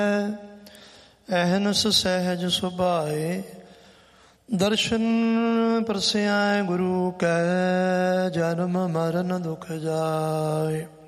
ਅਹਨਸ ਸਹਿਜ ਸੁਭਾਏ, ਦਰਸ਼ਨ ਪ੍ਰਸਿਆਏ ਗੁਰੂ ਕੈ, ਜਨਮ ਮਰਨ ਦੁਖ ਜਾਏ।